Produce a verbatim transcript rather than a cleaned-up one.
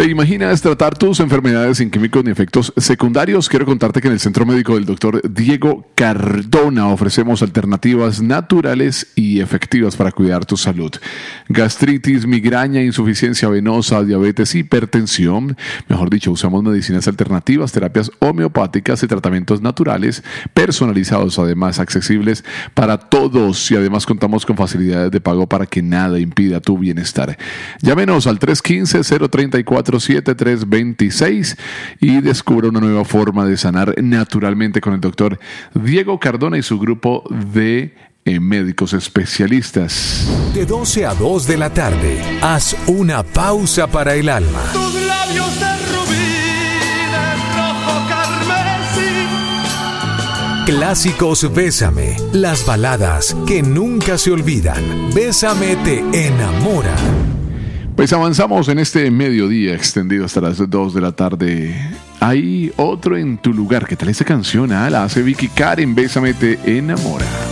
¿Te imaginas tratar tus enfermedades sin químicos ni efectos secundarios? Quiero contarte que en el Centro Médico del doctor Diego Cardona ofrecemos alternativas naturales y efectivas para cuidar tu salud. Gastritis, migraña, insuficiencia venosa, diabetes, hipertensión. Mejor dicho, usamos medicinas alternativas, terapias homeopáticas y tratamientos naturales personalizados, además accesibles para todos, y además contamos con facilidades de pago para que nada impida tu bienestar. Llámenos al tres uno cinco, cero tres cuatro, siete tres dos seis y descubra una nueva forma de sanar naturalmente con el doctor Diego Cardona y su grupo de eh, médicos especialistas. De doce a dos de la tarde, haz una pausa para el alma. Tus labios de rubí, de rojo carmesí. Clásicos Bésame, las baladas que nunca se olvidan. Bésame te enamora. Pues avanzamos en este mediodía extendido hasta las dos de la tarde. Hay otro en tu lugar. ¿Qué tal esta canción? Ah, la hace Vicky Karen. Bésame te enamora.